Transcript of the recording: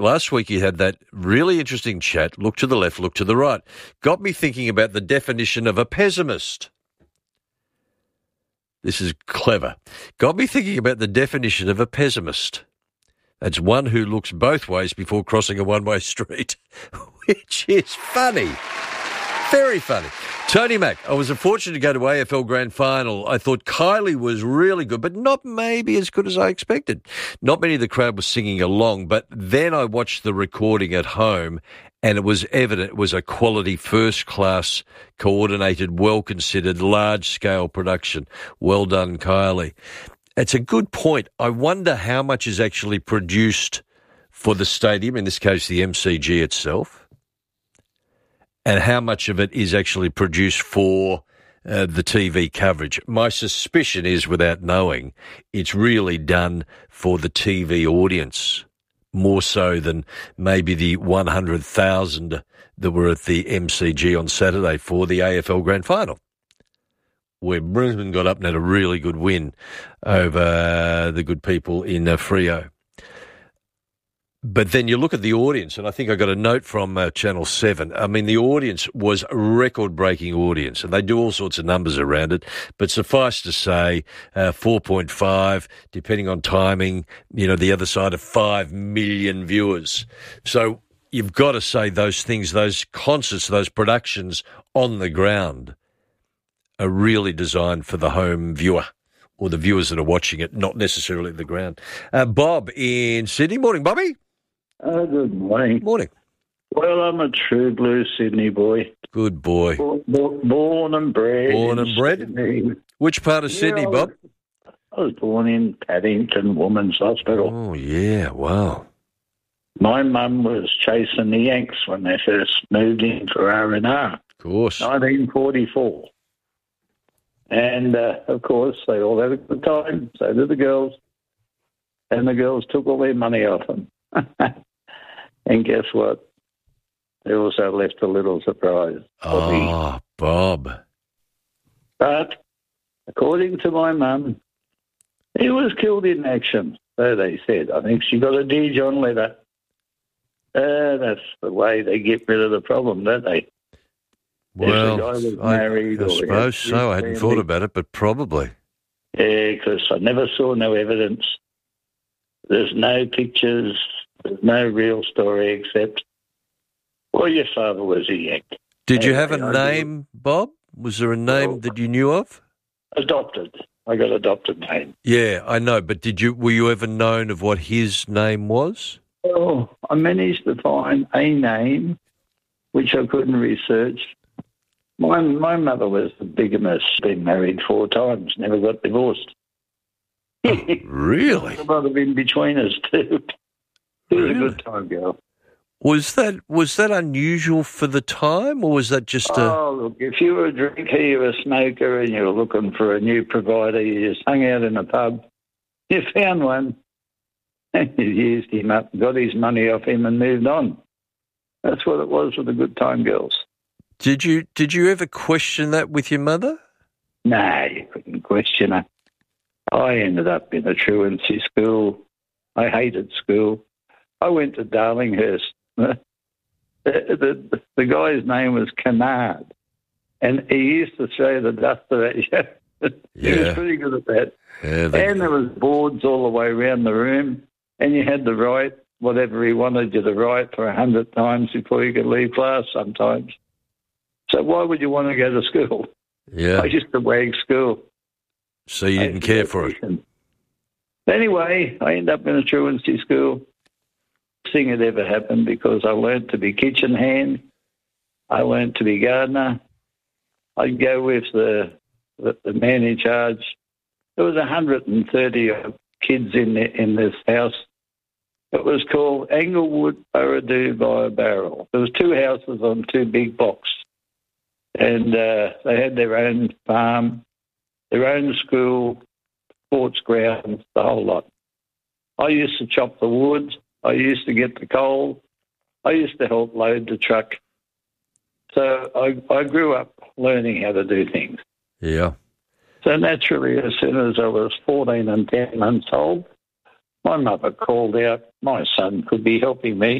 last week you had that really interesting chat, look to the left, look to the right. Got me thinking about the definition of a pessimist. This is clever. Got me thinking about the definition of a pessimist. That's one who looks both ways before crossing a one-way street, which is funny. Very funny. Tony Mack, I was fortunate to go to AFL Grand Final. I thought Kylie was really good, but not maybe as good as I expected. Not many of the crowd was singing along, but then I watched the recording at home and it was evident it was a quality, first-class, coordinated, well-considered, large-scale production. Well done, Kylie. It's a good point. I wonder how much is actually produced for the stadium, in this case the MCG itself, and how much of it is actually produced for the TV coverage. My suspicion is, without knowing, it's really done for the TV audience, more so than maybe the 100,000 that were at the MCG on Saturday for the AFL Grand Final, where Brisbane got up and had a really good win over the good people in Freo. But then you look at the audience, and I think I got a note from Channel 7. I mean, the audience was a record-breaking audience, and they do all sorts of numbers around it. But suffice to say, 4.5, depending on timing, the other side of 5 million viewers. So you've got to say those things, those concerts, those productions on the ground are really designed for the home viewer or the viewers that are watching it, not necessarily at the ground. Bob in Sydney. Morning, Bobby. Good morning. Morning. Well, I'm a true blue Sydney boy. Good boy. Born and bred. Born and bred? Sydney. Which part of Sydney, Bob? I was born in Paddington Women's Hospital. Oh, yeah, wow. My mum was chasing the Yanks when they first moved in for R&R. Of course. 1944. And, of course, they all had a good time. So did the girls. And the girls took all their money off them. And guess what? They also left a little surprise. Oh, Bob. But, according to my mum, he was killed in action, so they said. I think she got a D. John letter. That's the way they get rid of the problem, don't they? Well, I suppose so. I hadn't thought about it, but probably. Yeah, because I never saw no evidence. There's no pictures. There's no real story except, well, your father was a Yank. Did you have a name, Bob? Was there a name that you knew of? Adopted. I got adopted name. Yeah, I know, but were you ever known of what his name was? Well, I managed to find a name which I couldn't research. My mother was a bigamist, been married 4 times, never got divorced. Really? A lot of in between us too. It was Really? a good time, girl. Was that unusual for the time, or was that just Oh, look, if you were a drinker, you were a smoker, and you were looking for a new provider, you just hung out in a pub, you found one, and you used him up, got his money off him, and moved on. That's what it was with the good time girls. Did you ever question that with your mother? No, you couldn't question her. I ended up in a truancy school. I hated school. I went to Darlinghurst. The guy's name was Kennard, and he used to throw the duster at you. He was pretty good at that. Yeah, And there was boards all the way around the room, and you had to write whatever he wanted you to write for 100 times before you could leave class sometimes. So why would you want to go to school? Yeah. I used to wag school. So you didn't care for it? Anyway, I ended up in a truancy school. Thing had ever happened because I learnt to be kitchen hand. I learnt to be gardener. I'd go with the man in charge. There was 130 kids in this house. It was called Englewood Burradoo by a Barrel. There was 2 houses on 2 big blocks. And they had their own farm, their own school, sports grounds, the whole lot. I used to chop the wood. I used to get the coal. I used to help load the truck. So I grew up learning how to do things. Yeah. So naturally, as soon as I was 14 and 10 months old, My mother called out, my son could be helping me.